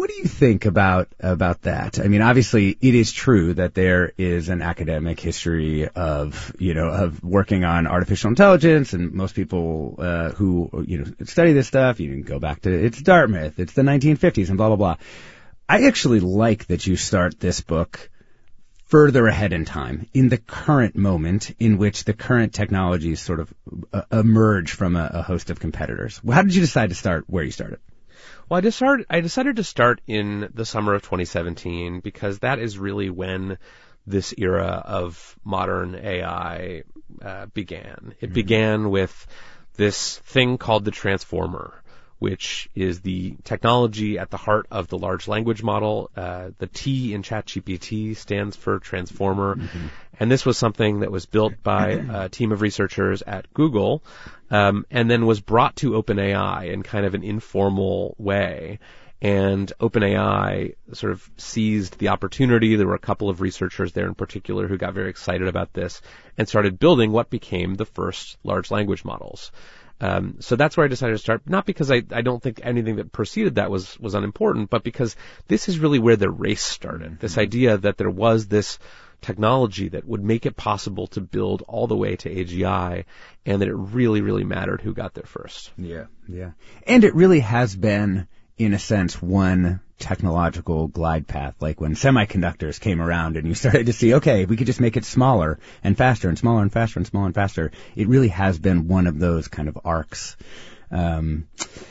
What do you think about that? I mean, obviously, it is true that there is an academic history of working on artificial intelligence, and most people who study this stuff, you can go back to it's Dartmouth, it's the 1950s, and blah blah blah. I actually like that you start this book further ahead in time, in the current moment in which the current technologies sort of emerge from a host of competitors. How did you decide to start where you started? Well, I decided to start in the summer of 2017 because that is really when this era of modern AI began. It began with this thing called the transformer, which is the technology at the heart of the large language model. The T in ChatGPT stands for transformer. Mm-hmm. And this was something that was built by a team of researchers at Google, and then was brought to OpenAI in kind of an informal way. And OpenAI sort of seized the opportunity. There were a couple of researchers there in particular who got very excited about this and started building what became the first large language models. So that's where I decided to start, not because I don't think anything that preceded that was unimportant, but because this is really where the race started. This idea that there was this technology that would make it possible to build all the way to AGI, and that it really, really mattered who got there first. Yeah. And it really has been, in a sense, one technological glide path, like when semiconductors came around and you started to see, okay, we could just make it smaller and faster and smaller and faster and smaller and faster. It really has been one of those kind of arcs. I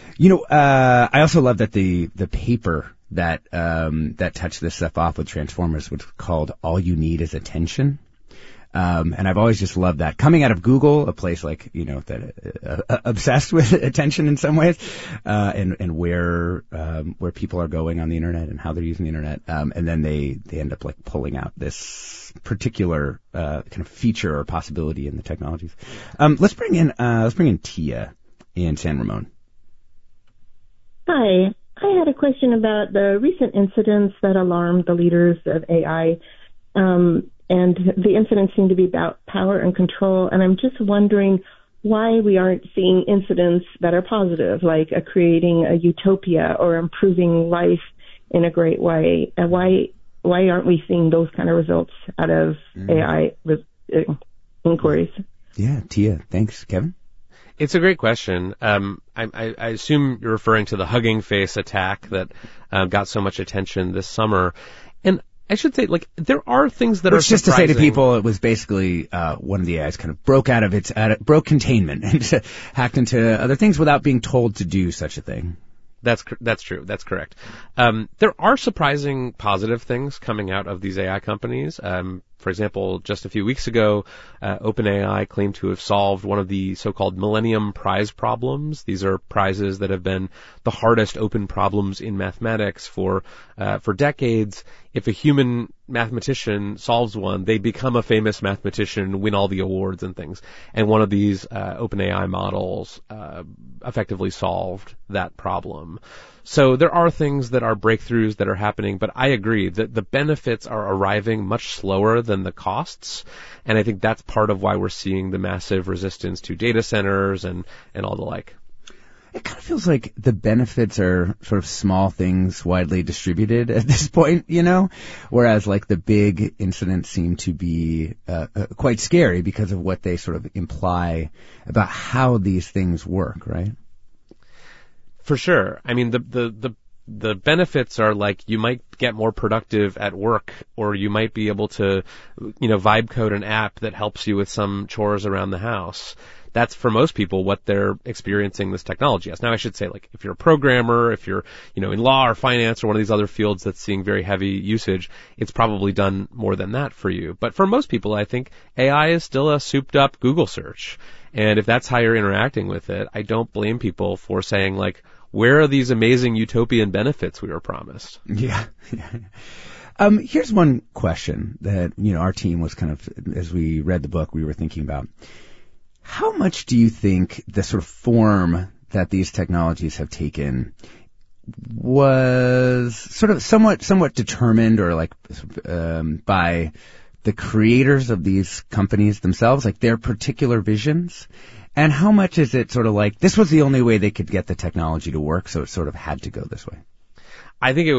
also love that the paper that touched this stuff off with Transformers was called All You Need Is Attention. And I've always just loved that. Coming out of Google, a place like, that obsessed with attention in some ways, and where people are going on the internet and how they're using the internet. And then they end up like pulling out this particular, kind of feature or possibility in the technologies. Let's bring in Tia in San Ramon. Hi. I had a question about the recent incidents that alarmed the leaders of AI. And the incidents seem to be about power and control. And I'm just wondering why we aren't seeing incidents that are positive, like creating a utopia or improving life in a great way. And why aren't we seeing those kind of results out of AI inquiries? Yeah, Tia. Thanks. Kevin? It's a great question. I assume you're referring to the Hugging Face attack that got so much attention this summer. And I should say, there are things that are surprising. Just to say to people, it was basically one of the AIs kind of broke containment and hacked into other things without being told to do such a thing. That's true. That's correct. There are surprising positive things coming out of these AI companies. For example, just a few weeks ago, OpenAI claimed to have solved one of the so-called Millennium Prize problems. These are prizes that have been the hardest open problems in mathematics for decades. If a human mathematician solves one, they become a famous mathematician, win all the awards and things. And one of these OpenAI models effectively solved that problem. So there are things that are breakthroughs that are happening, but I agree that the benefits are arriving much slower than the costs, and I think that's part of why we're seeing the massive resistance to data centers and all the like. It kind of feels like the benefits are sort of small things widely distributed at this point, whereas like the big incidents seem to be quite scary because of what they sort of imply about how these things work, right? For sure. I mean, the benefits are like you might get more productive at work, or you might be able to, vibe code an app that helps you with some chores around the house. That's for most people what they're experiencing this technology as. Now I should say, if you're a programmer, if you're, in law or finance or one of these other fields that's seeing very heavy usage, it's probably done more than that for you. But for most people, I think AI is still a souped up Google search. And if that's how you're interacting with it, I don't blame people for saying where are these amazing utopian benefits we were promised? Yeah. Here's one question that, our team was kind of, as we read the book, we were thinking about. How much do you think the sort of form that these technologies have taken was sort of somewhat determined or by the creators of these companies themselves, their particular visions? And how much is it sort of this was the only way they could get the technology to work, so it sort of had to go this way? I think it